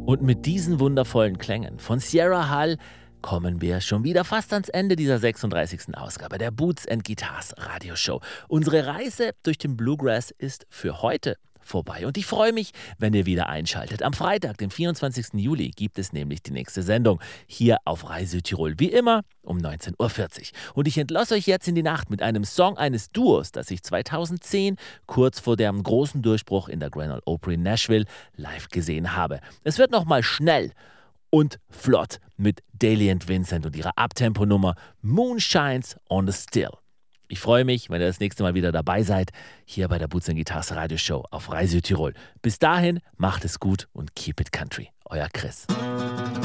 Und mit diesen wundervollen Klängen von Sierra Hull kommen wir schon wieder fast ans Ende dieser 36. Ausgabe der Boots & Guitars Radioshow. Unsere Reise durch den Bluegrass ist für heute vorbei und ich freue mich, wenn ihr wieder einschaltet. Am Freitag, den 24. Juli, gibt es nämlich die nächste Sendung hier auf Rai Südtirol, wie immer um 19.40 Uhr. Und ich entlasse euch jetzt in die Nacht mit einem Song eines Duos, das ich 2010 kurz vor deren großen Durchbruch in der Grand Ole Opry in Nashville live gesehen habe. Es wird nochmal schnell und flott mit Daly & Vincent und ihrer Abtempo-Nummer Moonshines on the Still. Ich freue mich, wenn ihr das nächste Mal wieder dabei seid, hier bei der Boots & Guitars Radioshow auf Rai Südtirol. Bis dahin, macht es gut und keep it country. Euer Chris.